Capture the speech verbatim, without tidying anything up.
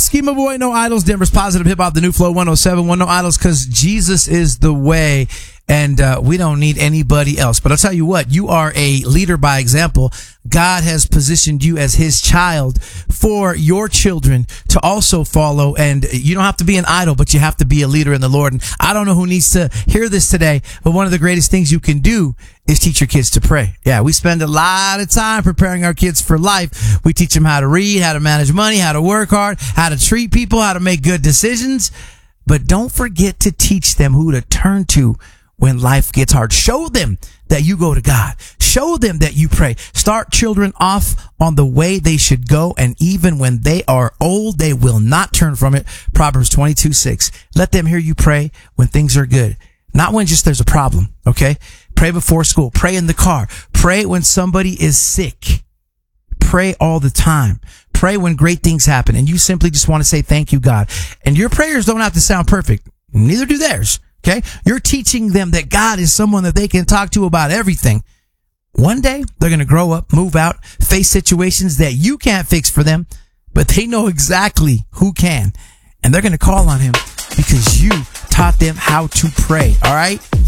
Schema Boy, No Idols, Denver's Positive Hip Hop, the new Flow one oh seven one, No Idols, because Jesus is the way, and uh, we don't need anybody else. But I'll tell you what, you are a leader by example. God has positioned you as his child for your children to also follow, and you don't have to be an idol, but you have to be a leader in the Lord. And I don't know who needs to hear this today, but one of the greatest things you can do is teach your kids to pray. Yeah, we spend a lot of time preparing our kids for life. We teach them how to read, how to manage money, how to work hard, how to treat people, how to make good decisions. But don't forget to teach them who to turn to when life gets hard. Show them that you go to God. Show them that you pray. Start children off on the way they should go, and even when they are old, they will not turn from it. Proverbs twenty-two six. Let them hear you pray when things are good, not when just there's a problem, okay? Pray before school. Pray in the car. Pray when somebody is sick. Pray all the time. Pray when great things happen, and you simply just want to say, thank you, God. And your prayers don't have to sound perfect. Neither do theirs. Okay? You're teaching them that God is someone that they can talk to about everything. One day, they're going to grow up, move out, face situations that you can't fix for them, but they know exactly who can. And they're going to call on him because you taught them how to pray. All right?